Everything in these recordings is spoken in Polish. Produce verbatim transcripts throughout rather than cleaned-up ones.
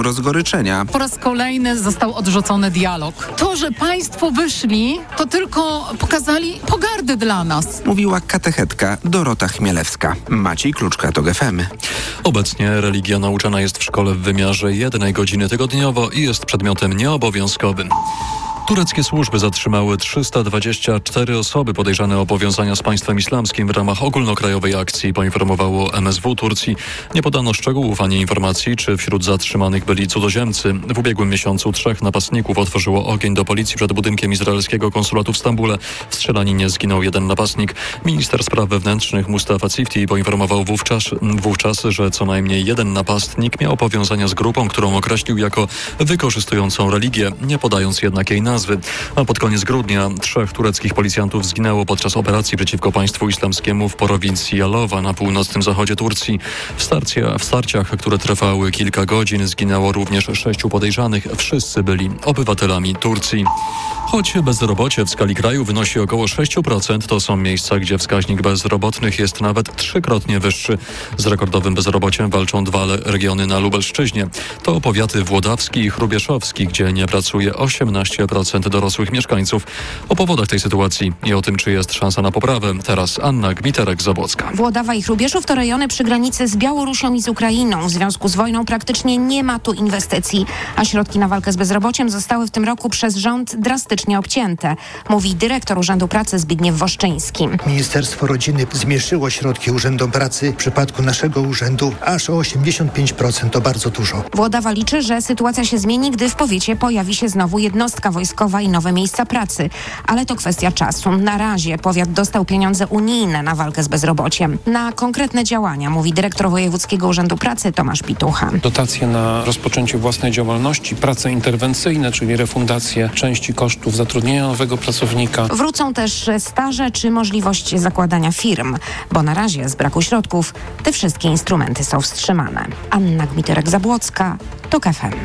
rozgoryczenia. Po raz kolejny został odrzucony dialog. To, że państwo wyszli, to tylko pokazali pogardę dla nas. Mówiła katechetka Dorota Chmielewska. Maciej Kluczka, TOG F M. Obecnie religia nauczana jest w szkole w wymiarze jednej godziny tygodniowo i jest przedmiotem nieobowiązkowym. Tureckie służby zatrzymały trzysta dwadzieścia cztery osoby podejrzane o powiązania z państwem islamskim w ramach ogólnokrajowej akcji, poinformowało M S W Turcji. Nie podano szczegółów ani informacji, czy wśród zatrzymanych byli cudzoziemcy. W ubiegłym miesiącu trzech napastników otworzyło ogień do policji przed budynkiem izraelskiego konsulatu w Stambule. W strzelaninie zginął jeden napastnik. Minister spraw wewnętrznych Mustafa Cifti poinformował wówczas, wówczas, że co najmniej jeden napastnik miał powiązania z grupą, którą określił jako wykorzystującą religię, nie podając jednak jej nazwy. A pod koniec grudnia trzech tureckich policjantów zginęło podczas operacji przeciwko państwu islamskiemu w prowincji Yalova na północnym zachodzie Turcji. W, starcia, w starciach, które trwały kilka godzin, zginęło również sześciu podejrzanych. Wszyscy byli obywatelami Turcji. Choć bezrobocie w skali kraju wynosi około sześć procent, to są miejsca, gdzie wskaźnik bezrobotnych jest nawet trzykrotnie wyższy. Z rekordowym bezrobociem walczą dwa regiony na Lubelszczyźnie. To powiaty włodawski i hrubieszowski, gdzie nie pracuje osiemnaście procent dorosłych mieszkańców. O powodach tej sytuacji i o tym, czy jest szansa na poprawę, teraz Anna Gmiterek-Zabłocka. Włodawa i Hrubieszów to rejony przy granicy z Białorusią i z Ukrainą. W związku z wojną praktycznie nie ma tu inwestycji, a środki na walkę z bezrobociem zostały w tym roku przez rząd drastycznie obcięte, mówi dyrektor Urzędu Pracy Zbigniew Woszczyński. Ministerstwo Rodziny zmniejszyło środki Urzędom Pracy w przypadku naszego urzędu aż o osiemdziesiąt pięć procent, to bardzo dużo. Włodawa liczy, że sytuacja się zmieni, gdy w powiecie pojawi się znowu jednostka wojskowa i nowe miejsca pracy. Ale to kwestia czasu. Na razie powiat dostał pieniądze unijne na walkę z bezrobociem. Na konkretne działania, mówi dyrektor Wojewódzkiego Urzędu Pracy Tomasz Pitucha. Dotacje na rozpoczęcie własnej działalności, prace interwencyjne, czyli refundację części kosztów zatrudnienia nowego pracownika. Wrócą też staże czy możliwość zakładania firm, bo na razie z braku środków te wszystkie instrumenty są wstrzymane. Anna Gmiterek-Zabłocka, TOG F M.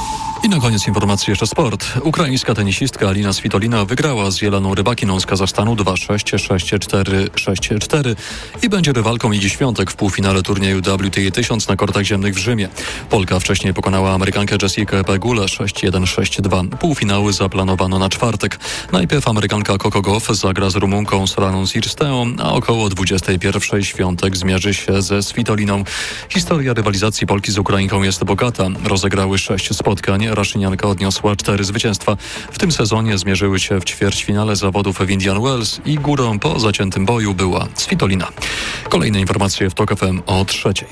I na koniec informacji jeszcze sport. Ukraińska tenisistka Alina Svitolina wygrała z Jeleną Rybakiną z Kazachstanu dwa sześć, sześć cztery, sześć cztery i będzie rywalką Igi Świątek w półfinale turnieju W T A tysiąc na kortach ziemnych w Rzymie. Polka wcześniej pokonała Amerykankę Jessikę Pegulę sześć jeden, sześć dwa. Półfinały zaplanowano na czwartek. Najpierw Amerykanka Coco Gauff zagra z Rumunką Soraną Cirsteą, a około dwudziestej pierwszej Świątek zmierzy się ze Svitoliną. Historia rywalizacji Polki z Ukrainką jest bogata. Rozegrały sześć spotkań. Raszynianka odniosła cztery zwycięstwa. W tym sezonie zmierzyły się w ćwierćfinale zawodów w Indian Wells i górą po zaciętym boju była Svitolina. Kolejne informacje w TOG F M o trzeciej.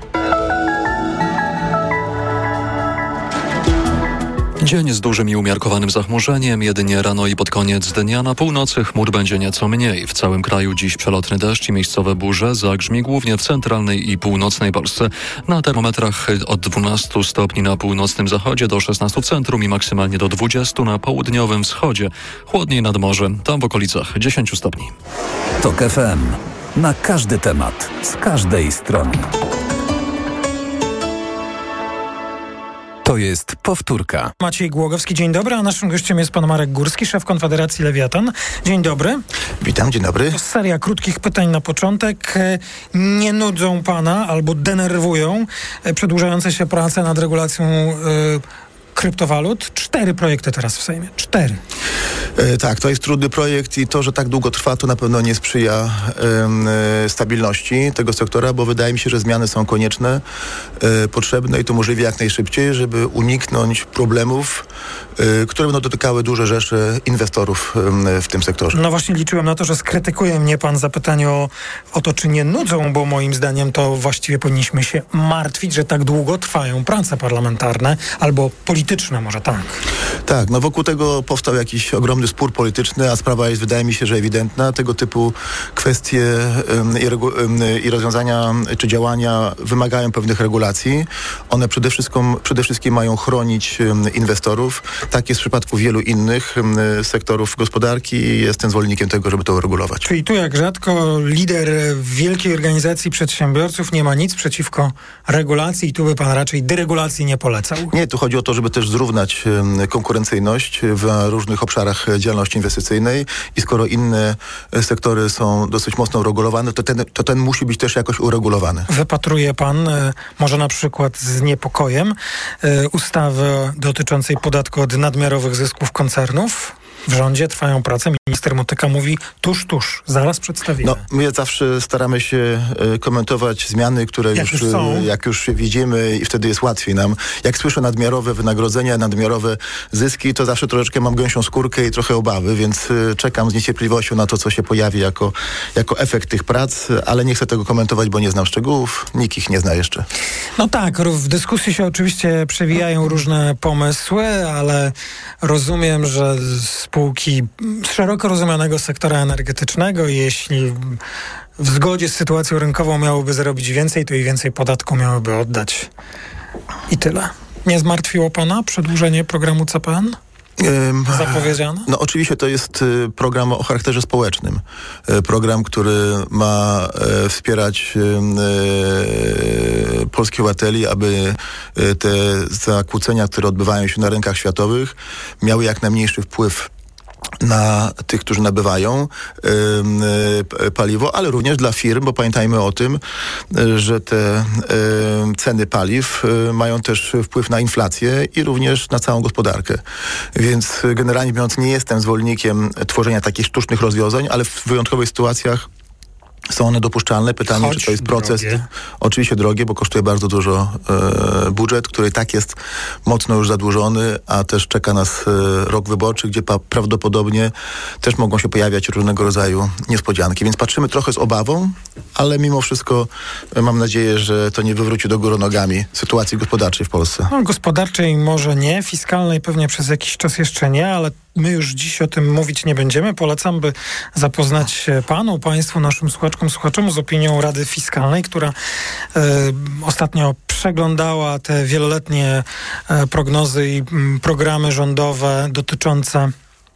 Dzień z dużym i umiarkowanym zachmurzeniem, jedynie rano i pod koniec dnia. Na północy chmur będzie nieco mniej. W całym kraju dziś przelotny deszcz i miejscowe burze, zagrzmi głównie w centralnej i północnej Polsce. Na termometrach od dwunastu stopni na północnym zachodzie do szesnastu w centrum i maksymalnie do dwudziestu na południowym wschodzie. Chłodniej nad morzem, tam w okolicach dziesięciu stopni. TOG F M. Na każdy temat, z każdej strony. To jest powtórka. Maciej Głogowski, dzień dobry, a naszym gościem jest pan Marek Górski, szef Konfederacji Lewiatan. Dzień dobry. Witam, dzień dobry. To seria krótkich pytań na początek. Nie nudzą pana albo denerwują przedłużające się prace nad regulacją yy, kryptowalut? Cztery projekty teraz w Sejmie. Cztery. E, tak, to jest trudny projekt i to, że tak długo trwa, to na pewno nie sprzyja e, stabilności tego sektora, bo wydaje mi się, że zmiany są konieczne, e, potrzebne i to możliwie jak najszybciej, żeby uniknąć problemów, e, które będą dotykały duże rzesze inwestorów e, w tym sektorze. No właśnie liczyłem na to, że skrytykuje mnie pan za pytanie o, o to, czy nie nudzą, bo moim zdaniem to właściwie powinniśmy się martwić, że tak długo trwają prace parlamentarne albo polityczne może tak. Tak, no wokół tego powstał jakiś ogromny spór polityczny, a sprawa jest, wydaje mi się, że ewidentna. Tego typu kwestie um, i, regu- um, i rozwiązania czy działania wymagają pewnych regulacji. One przede wszystkim, przede wszystkim mają chronić um, inwestorów. Tak jest w przypadku wielu innych um, sektorów gospodarki i jestem zwolennikiem tego, żeby to uregulować. Czyli tu jak rzadko lider wielkiej organizacji przedsiębiorców nie ma nic przeciwko regulacji i tu by pan raczej deregulacji nie polecał? Nie, tu chodzi o to, żeby też zrównać konkurencyjność w różnych obszarach działalności inwestycyjnej i skoro inne sektory są dosyć mocno regulowane, to ten, to ten musi być też jakoś uregulowany. Wypatruje pan, może na przykład z niepokojem, ustawy dotyczącej podatku od nadmiarowych zysków koncernów? W rządzie trwają prace. Minister Motyka mówi tuż, tuż, zaraz przedstawimy. No, my zawsze staramy się e, komentować zmiany, które jak już, już są. E, jak już widzimy i wtedy jest łatwiej nam. Jak słyszę nadmiarowe wynagrodzenia, nadmiarowe zyski, to zawsze troszeczkę mam gęsią skórkę i trochę obawy, więc e, czekam z niecierpliwością na to, co się pojawi jako, jako efekt tych prac, ale nie chcę tego komentować, bo nie znam szczegółów. Nikt ich nie zna jeszcze. No tak, w dyskusji się oczywiście przewijają różne pomysły, ale rozumiem, że spółki szeroko rozumianego sektora energetycznego, jeśli w zgodzie z sytuacją rynkową miałyby zarobić więcej, to i więcej podatku miałyby oddać. I tyle. Nie zmartwiło pana przedłużenie programu C P N? Zapowiedziane? No oczywiście to jest program o charakterze społecznym. Program, który ma wspierać polskich obywateli, aby te zakłócenia, które odbywają się na rynkach światowych, miały jak najmniejszy wpływ na tych, którzy nabywają y, y, paliwo, ale również dla firm, bo pamiętajmy o tym, y, że te y, ceny paliw y, mają też wpływ na inflację i również na całą gospodarkę. Więc generalnie biorąc, nie jestem zwolennikiem tworzenia takich sztucznych rozwiązań, ale w wyjątkowych sytuacjach są one dopuszczalne. Pytanie, Choć czy to jest proces... drogie. Oczywiście drogie, bo kosztuje bardzo dużo e, budżet, który tak jest mocno już zadłużony, a też czeka nas e, rok wyborczy, gdzie pa, prawdopodobnie też mogą się pojawiać różnego rodzaju niespodzianki. Więc patrzymy trochę z obawą, ale mimo wszystko e, mam nadzieję, że to nie wywróci do góry nogami sytuacji gospodarczej w Polsce. No, gospodarczej może nie, fiskalnej pewnie przez jakiś czas jeszcze nie, ale my już dziś o tym mówić nie będziemy. Polecam, by zapoznać się panu, państwu, naszym słuchaczkom, słuchaczom z opinią Rady Fiskalnej, która e, ostatnio przeglądała te wieloletnie e, prognozy i m, programy rządowe dotyczące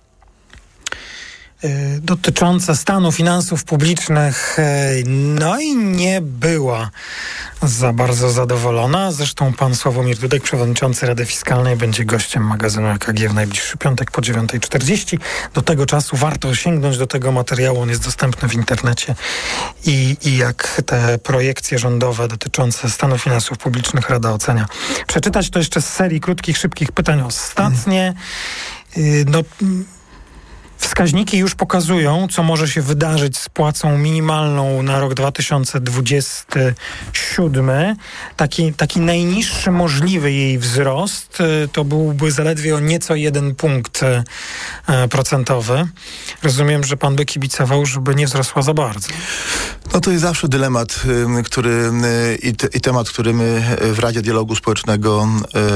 dotyczące stanu finansów publicznych, no i nie była za bardzo zadowolona. Zresztą pan Sławomir Dudek, przewodniczący Rady Fiskalnej, będzie gościem magazynu E K G w najbliższy piątek po dziewiąta czterdzieści. Do tego czasu warto sięgnąć do tego materiału. On jest dostępny w internecie. I, i jak te projekcje rządowe dotyczące stanu finansów publicznych Rada ocenia. Przeczytać to jeszcze z serii krótkich, szybkich pytań ostatnie. No... Wskaźniki już pokazują, co może się wydarzyć z płacą minimalną na rok dwa tysiące dwudziesty siódmy. Taki, taki najniższy możliwy jej wzrost to byłby zaledwie o nieco jeden punkt procentowy. Rozumiem, że pan by kibicował, żeby nie wzrosła za bardzo. No to jest zawsze dylemat, który i, te, i temat, który my w Radzie Dialogu Społecznego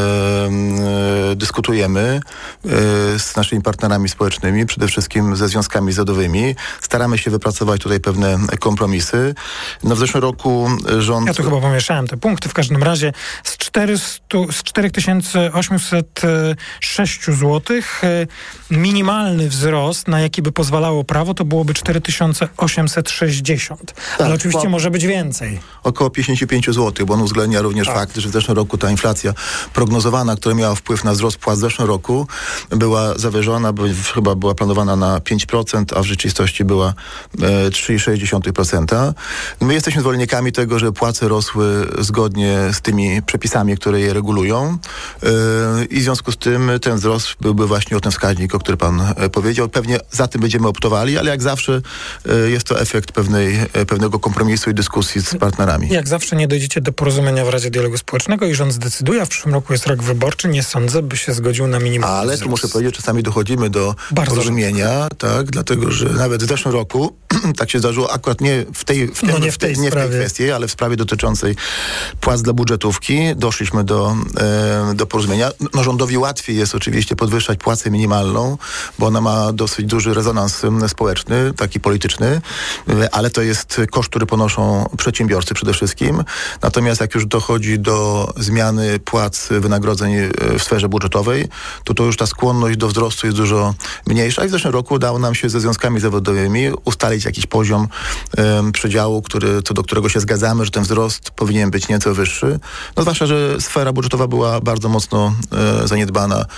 e, dyskutujemy e, z naszymi partnerami społecznymi, przede wszystkim ze związkami zawodowymi. Staramy się wypracować tutaj pewne kompromisy. No w zeszłym roku rząd... Ja tu chyba pomieszałem te punkty. W każdym razie z, czterysta, z cztery tysiące osiemset sześć złotych minimalny wzrost, na jaki by pozwalało prawo, to byłoby cztery tysiące osiemset sześćdziesiąt. Tak, ale oczywiście może być więcej. Około pięćdziesiąt pięć złotych, bo on uwzględnia również tak. fakt, że w zeszłym roku ta inflacja prognozowana, która miała wpływ na wzrost płac w zeszłym roku, była zawyżona, bo chyba była planowana na pięć procent, a w rzeczywistości była e, trzy przecinek sześć procent. My jesteśmy zwolennikami tego, że płace rosły zgodnie z tymi przepisami, które je regulują e, i w związku z tym ten wzrost byłby właśnie o ten wskaźnik, o którym pan e, powiedział. Pewnie za tym będziemy optowali, ale jak zawsze e, jest to efekt pewnej, e, pewnego kompromisu i dyskusji z partnerami. Jak zawsze nie dojdziecie do porozumienia w Radzie Dialogu Społecznego i rząd zdecyduje, a w przyszłym roku jest rok wyborczy, nie sądzę, by się zgodził na minimalny Ale wzrost. tu muszę powiedzieć, czasami dochodzimy do Bardzo porozumienia, tak, dlatego, że nawet w zeszłym roku tak się zdarzyło, akurat nie w tej, w, tym, no nie w tej, w, nie w tej kwestii, ale w sprawie dotyczącej płac dla budżetówki doszliśmy do, e, do porozumienia. No rządowi łatwiej jest oczywiście podwyższać płacę minimalną, bo ona ma dosyć duży rezonans społeczny, taki polityczny, ale to jest koszt, który ponoszą przedsiębiorcy przede wszystkim. Natomiast jak już dochodzi do zmiany płac, wynagrodzeń w sferze budżetowej, to to już ta skłonność do wzrostu jest dużo mniejsza i w zeszłym zeszłym roku udało nam się ze związkami zawodowymi ustalić jakiś poziom um, przedziału, który, co do którego się zgadzamy, że ten wzrost powinien być nieco wyższy. No zwłaszcza, że sfera budżetowa była bardzo mocno e, zaniedbana e,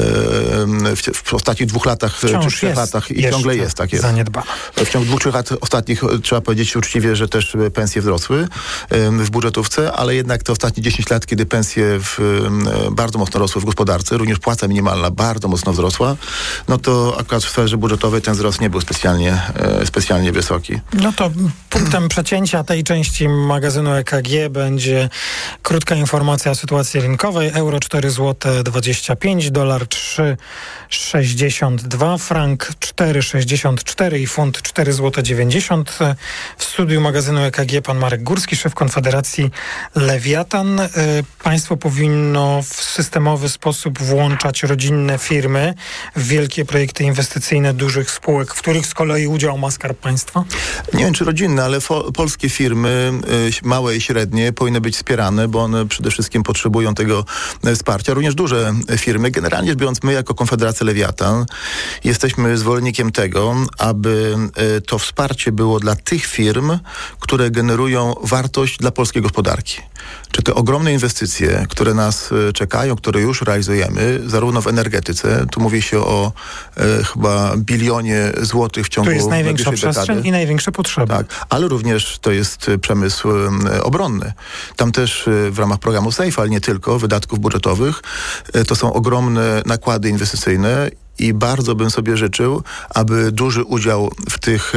w, w ostatnich dwóch latach, Wciąż czy trzech latach i ciągle jest, tak jest. Zaniedbana. W ciągu dwóch, trzech lat ostatnich trzeba powiedzieć uczciwie, że też pensje wzrosły w budżetówce, ale jednak te ostatnie dziesięć lat, kiedy pensje w, bardzo mocno rosły w gospodarce, również płaca minimalna bardzo mocno wzrosła, no to akurat w sferze budżetowej ten wzrost nie był specjalnie, specjalnie wysoki. No to punktem przecięcia tej części magazynu E K G będzie krótka informacja o sytuacji rynkowej. Euro cztery złote dwadzieścia pięć, dolar trzy sześćdziesiąt dwa, frank cztery sześćdziesiąt cztery i funt cztery złote dziewięćdziesiąt. W studiu magazynu E K G pan Marek Górski, szef Konfederacji Lewiatan. Państwo powinno w systemowy sposób włączać rodzinne firmy w wielkie projekty inwestycyjne dużych spółek, w których z kolei udział ma Skarb Państwa? Nie wiem, czy rodzinne, ale fo- polskie firmy, y, małe i średnie, powinny być wspierane, bo one przede wszystkim potrzebują tego y, wsparcia. Również duże firmy. Generalnie rzecz biorąc, my jako Konfederacja Lewiatan jesteśmy zwolennikiem tego, aby y, to wsparcie było dla tych firm, które generują wartość dla polskiej gospodarki. Czy te ogromne inwestycje, które nas y, czekają, które już realizujemy, zarówno w energetyce, tu mówi się o y, chyba bilionie złotych w ciągu Tu jest największa najbliższej przestrzeń dekady. i największe potrzeby. Tak, ale również to jest przemysł y, obronny. Tam też y, w ramach programu SAFE, ale nie tylko, wydatków budżetowych, y, to są ogromne nakłady inwestycyjne. I bardzo bym sobie życzył, aby duży udział w tych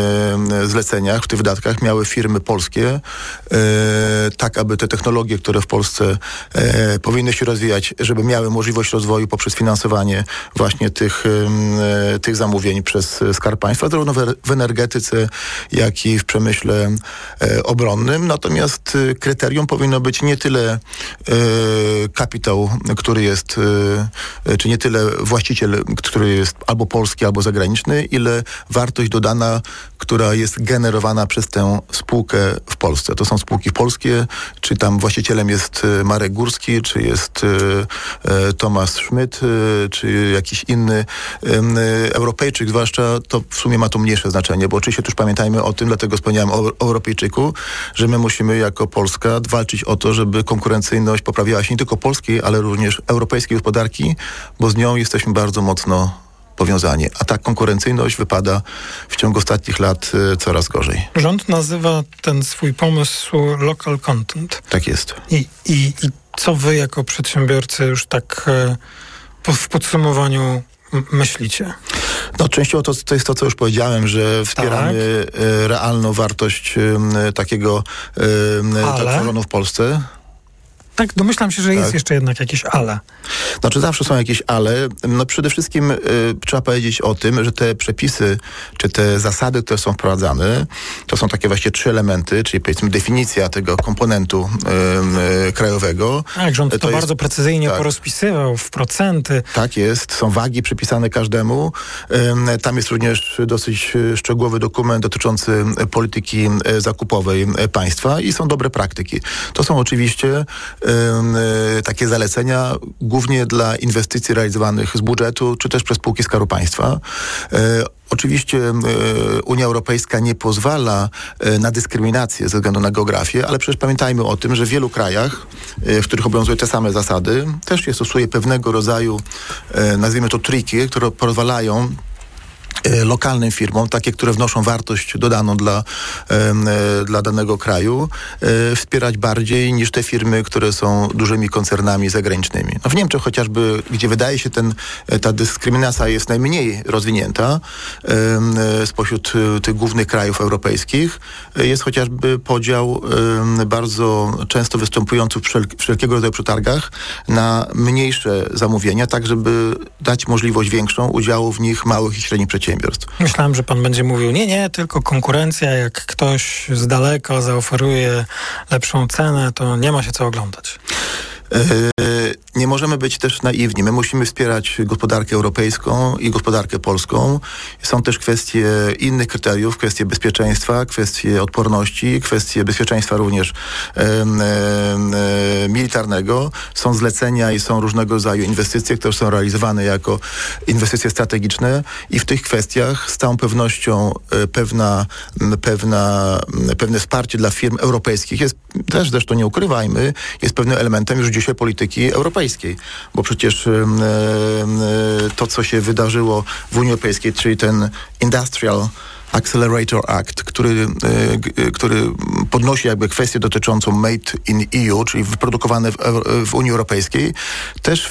e, zleceniach, w tych wydatkach miały firmy polskie, e, tak aby te technologie, które w Polsce e, powinny się rozwijać, żeby miały możliwość rozwoju poprzez finansowanie właśnie tych, e, tych zamówień przez Skarb Państwa, zarówno w, w energetyce, jak i w przemyśle e, obronnym. Natomiast e, kryterium powinno być nie tyle e, kapitał, który jest, e, czy nie tyle właściciel, który jest albo polski, albo zagraniczny, ile wartość dodana, która jest generowana przez tę spółkę w Polsce. To są spółki polskie, czy tam właścicielem jest Marek Górski, czy jest e, Thomas Schmidt, e, czy jakiś inny e, Europejczyk, zwłaszcza to w sumie ma to mniejsze znaczenie, bo oczywiście już pamiętajmy o tym, dlatego wspomniałem o Europejczyku, że my musimy jako Polska walczyć o to, żeby konkurencyjność poprawiała się nie tylko polskiej, ale również europejskiej gospodarki, bo z nią jesteśmy bardzo mocno powiązani. A ta konkurencyjność wypada w ciągu ostatnich lat y, coraz gorzej. Rząd nazywa ten swój pomysł local content. Tak jest. I, i, i co wy jako przedsiębiorcy już tak e, po, w podsumowaniu m- myślicie? No częściowo to, to jest to, co już powiedziałem, że wspieramy tak. y, realną wartość y, takiego y, tworzoną w Polsce. Tak, domyślam się, że tak. jest jeszcze jednak jakieś ale. Znaczy zawsze są jakieś ale. No przede wszystkim y, trzeba powiedzieć o tym, że te przepisy, czy te zasady, które są wprowadzane, to są takie właśnie trzy elementy, czyli powiedzmy definicja tego komponentu y, y, krajowego. Tak, rząd to, to jest, bardzo precyzyjnie tak. porozpisywał w procenty. Tak jest, są wagi przypisane każdemu. Y, tam jest również dosyć szczegółowy dokument dotyczący polityki zakupowej państwa i są dobre praktyki. To są oczywiście takie zalecenia głównie dla inwestycji realizowanych z budżetu, czy też przez spółki Skarbu Państwa. Oczywiście y, Unia Europejska nie pozwala y, na dyskryminację ze względu na geografię, ale przecież pamiętajmy o tym, że w wielu krajach, y, w których obowiązują te same zasady, też się stosuje pewnego rodzaju, y, nazwijmy to triki, które pozwalają lokalnym firmom, takie, które wnoszą wartość dodaną dla, e, dla danego kraju, e, wspierać bardziej niż te firmy, które są dużymi koncernami zagranicznymi. No w Niemczech chociażby, gdzie wydaje się ten, ta dyskryminacja jest najmniej rozwinięta e, spośród tych głównych krajów europejskich, e, jest chociażby podział e, bardzo często występujący w wszel- wszelkiego rodzaju przetargach na mniejsze zamówienia, tak żeby dać możliwość większą udziału w nich małych i średnich przedsiębiorstw. Myślałem, że pan będzie mówił, nie, nie, tylko konkurencja, jak ktoś z daleka zaoferuje lepszą cenę, to nie ma się co oglądać. Yy, nie możemy być też naiwni. My musimy wspierać gospodarkę europejską i gospodarkę polską. Są też kwestie innych kryteriów, kwestie bezpieczeństwa, kwestie odporności, kwestie bezpieczeństwa również e, e, e, militarnego. Są zlecenia i są różnego rodzaju inwestycje, które są realizowane jako inwestycje strategiczne i w tych kwestiach z całą pewnością e, pewna, pewna, pewne wsparcie dla firm europejskich jest też, zresztą nie ukrywajmy, jest pewnym elementem już dzisiaj polityki europejskiej, bo przecież e, e, to, co się wydarzyło w Unii Europejskiej, czyli ten Industrial Accelerator Act, który, e, który podnosi jakby kwestię dotyczącą Made in E U, czyli wyprodukowane w, w Unii Europejskiej, też